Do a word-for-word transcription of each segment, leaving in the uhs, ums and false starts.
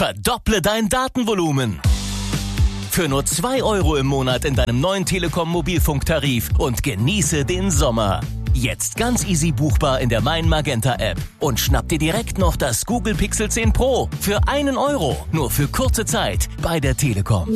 Verdopple dein Datenvolumen. Für nur zwei Euro im Monat in deinem neuen Telekom-Mobilfunktarif und genieße den Sommer. Jetzt ganz easy buchbar in der Mein Magenta App. Und schnapp dir direkt noch das Google Pixel zehn Pro für einen Euro. Nur für kurze Zeit bei der Telekom.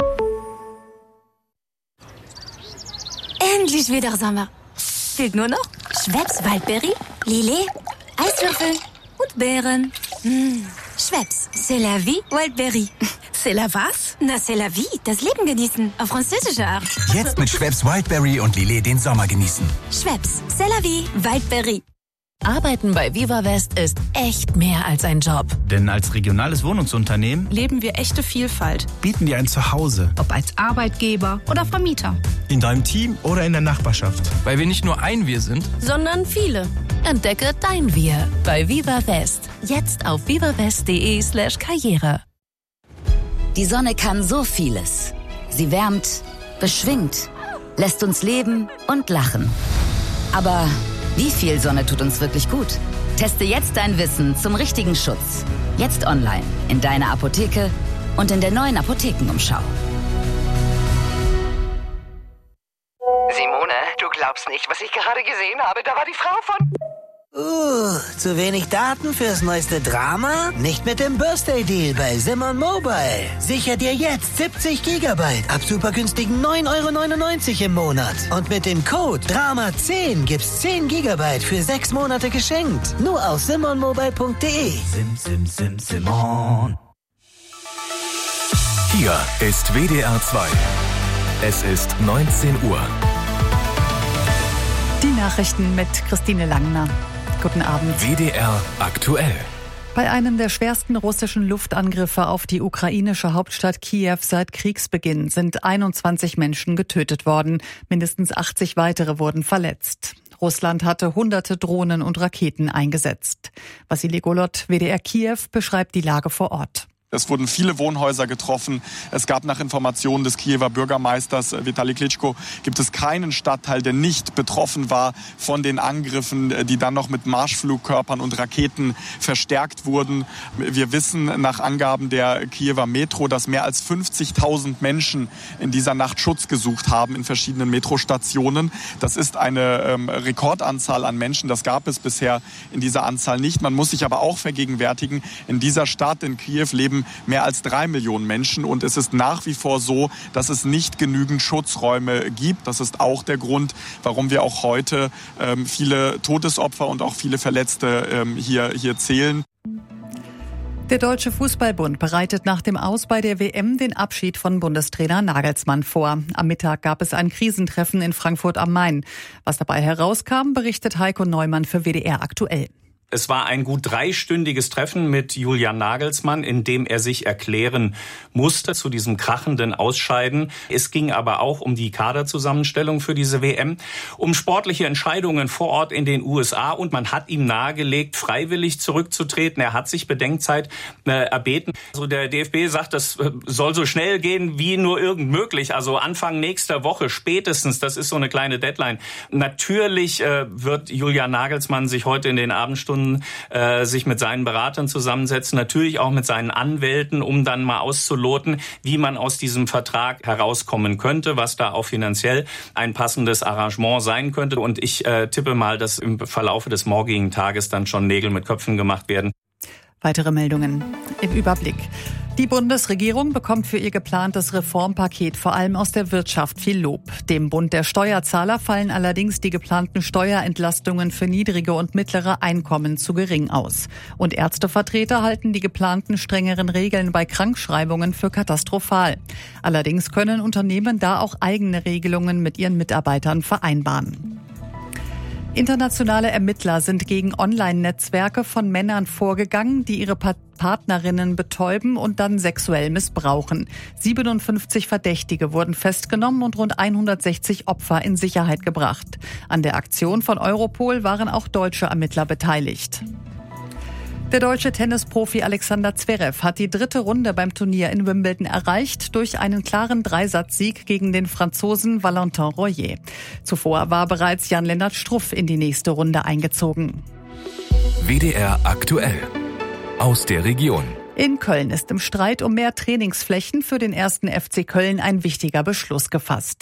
Endlich wieder Sommer. Fehlt nur noch Schweppes Waldbeere, Lillet, Eiswürfel und Beeren. Mmh. Schweppes, c'est la vie, Wildberry. C'est la was? Na, c'est la vie, das Leben genießen, auf französische Art. Jetzt mit Schweppes Wildberry und Lillet den Sommer genießen. Schweppes, c'est la vie, Wildberry. Arbeiten bei Viva West ist echt mehr als ein Job. Denn als regionales Wohnungsunternehmen leben wir echte Vielfalt. Bieten dir ein Zuhause. Ob als Arbeitgeber oder Vermieter. In deinem Team oder in der Nachbarschaft. Weil wir nicht nur ein Wir sind, sondern viele. Entdecke dein Wir bei Viva West. Jetzt auf vivawest.de slash Karriere. Die Sonne kann so vieles. Sie wärmt, beschwingt, lässt uns leben und lachen. Aber wie viel Sonne tut uns wirklich gut? Teste jetzt dein Wissen zum richtigen Schutz. Jetzt online, in deiner Apotheke und in der neuen Apothekenumschau. Simone, du glaubst nicht, was ich gerade gesehen habe. Da war die Frau von... Uh, zu wenig Daten fürs neueste Drama? Nicht mit dem Birthday Deal bei Simon Mobile. Sicher dir jetzt siebzig Gigabyte ab super günstigen neun Euro neunundneunzig im Monat. Und mit dem Code Drama zehn gibt's zehn Gigabyte für sechs Monate geschenkt. Nur auf simon mobile punkt de. Sim, sim, sim, Simon. Hier ist W D R zwei. Es ist neunzehn Uhr. Die Nachrichten mit Christine Langner. Guten Abend. W D R aktuell. Bei einem der schwersten russischen Luftangriffe auf die ukrainische Hauptstadt Kiew seit Kriegsbeginn sind einundzwanzig Menschen getötet worden. Mindestens achtzig weitere wurden verletzt. Russland hatte hunderte Drohnen und Raketen eingesetzt. Wassili Golod, W D R Kiew, beschreibt die Lage vor Ort. Es wurden viele Wohnhäuser getroffen. Es gab nach Informationen des Kiewer Bürgermeisters Vitali Klitschko, gibt es keinen Stadtteil, der nicht betroffen war von den Angriffen, die dann noch mit Marschflugkörpern und Raketen verstärkt wurden. Wir wissen nach Angaben der Kiewer Metro, dass mehr als fünfzigtausend Menschen in dieser Nacht Schutz gesucht haben in verschiedenen Metrostationen. Das ist eine ähm, Rekordanzahl an Menschen. Das gab es bisher in dieser Anzahl nicht. Man muss sich aber auch vergegenwärtigen, in dieser Stadt in Kiew leben mehr als drei Millionen Menschen und es ist nach wie vor so, dass es nicht genügend Schutzräume gibt. Das ist auch der Grund, warum wir auch heute ähm, viele Todesopfer und auch viele Verletzte ähm, hier, hier zählen. Der Deutsche Fußballbund bereitet nach dem Aus bei der W M den Abschied von Bundestrainer Nagelsmann vor. Am Mittag gab es ein Krisentreffen in Frankfurt am Main. Was dabei herauskam, berichtet Heiko Neumann für W D R aktuell. Es war ein gut dreistündiges Treffen mit Julian Nagelsmann, in dem er sich erklären musste zu diesem krachenden Ausscheiden. Es ging aber auch um die Kaderzusammenstellung für diese W M, um sportliche Entscheidungen vor Ort in den U S A und man hat ihm nahegelegt, freiwillig zurückzutreten. Er hat sich Bedenkzeit äh, erbeten. Also der D F B sagt, das äh, soll so schnell gehen wie nur irgend möglich. Also Anfang nächster Woche spätestens, das ist so eine kleine Deadline. Natürlich äh, wird Julian Nagelsmann sich heute in den Abendstunden Äh, sich mit seinen Beratern zusammensetzen, natürlich auch mit seinen Anwälten, um dann mal auszuloten, wie man aus diesem Vertrag herauskommen könnte, was da auch finanziell ein passendes Arrangement sein könnte. Und ich äh, tippe mal, dass im Verlaufe des morgigen Tages dann schon Nägel mit Köpfen gemacht werden. Weitere Meldungen im Überblick. Die Bundesregierung bekommt für ihr geplantes Reformpaket vor allem aus der Wirtschaft viel Lob. Dem Bund der Steuerzahler fallen allerdings die geplanten Steuerentlastungen für niedrige und mittlere Einkommen zu gering aus. Und Ärztevertreter halten die geplanten strengeren Regeln bei Krankschreibungen für katastrophal. Allerdings können Unternehmen da auch eigene Regelungen mit ihren Mitarbeitern vereinbaren. Internationale Ermittler sind gegen Online-Netzwerke von Männern vorgegangen, die ihre Partnerinnen betäuben und dann sexuell missbrauchen. siebenundfünfzig Verdächtige wurden festgenommen und rund hundertsechzig Opfer in Sicherheit gebracht. An der Aktion von Europol waren auch deutsche Ermittler beteiligt. Der deutsche Tennisprofi Alexander Zverev hat die dritte Runde beim Turnier in Wimbledon erreicht durch einen klaren Dreisatzsieg gegen den Franzosen Valentin Royer. Zuvor war bereits Jan-Lennart Struff in die nächste Runde eingezogen. W D R aktuell aus der Region. In Köln ist im Streit um mehr Trainingsflächen für den ersten F C Köln ein wichtiger Beschluss gefasst.